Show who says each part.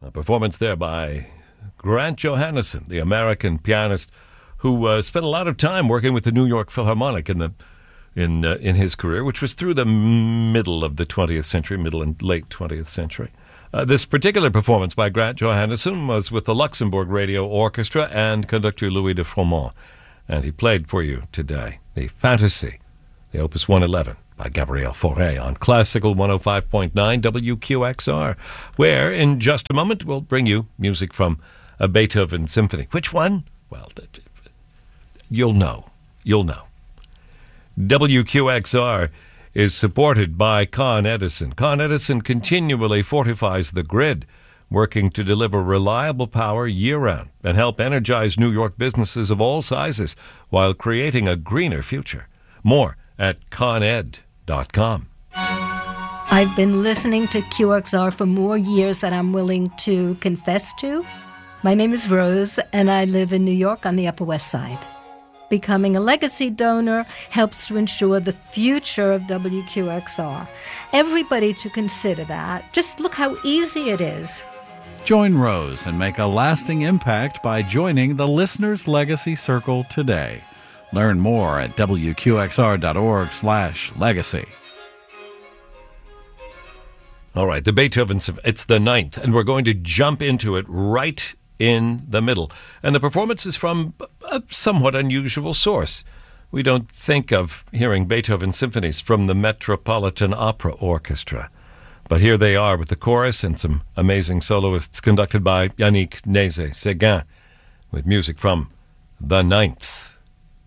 Speaker 1: A performance there by Grant Johannesson, the American pianist who spent a lot of time working with the New York Philharmonic in his career, which was through the middle of the 20th century, middle and late 20th century. This particular performance by Grant Johannesson was with the Luxembourg Radio Orchestra and conductor Louis de Froment, and he played for you today the Fantasy, the Opus 111 by Gabriel Fauré on Classical 105.9 WQXR, where in just a moment we'll bring you music from a Beethoven symphony. Which one? Well, you'll know. You'll know. WQXR is supported by Con Edison. Con Edison continually fortifies the grid, working to deliver reliable power year-round and help energize New York businesses of all sizes while creating a greener future. More at coned.com.
Speaker 2: I've been listening to QXR for more years than I'm willing to confess to. My name is Rose, and I live in New York on the Upper West Side. Becoming a legacy donor helps to ensure the future of WQXR. Everybody to consider that. Just look how easy it is.
Speaker 3: Join Rose and make a lasting impact by joining the Listener's Legacy Circle today. Learn more at wqxr.org/legacy.
Speaker 1: All right, the Beethoven, it's the 9th, and we're going to jump into it right in the middle. And the performance is from a somewhat unusual source. We don't think of hearing Beethoven symphonies from the Metropolitan Opera Orchestra. But here they are with the chorus and some amazing soloists conducted by Yannick Nézet-Séguin with music from the 9th.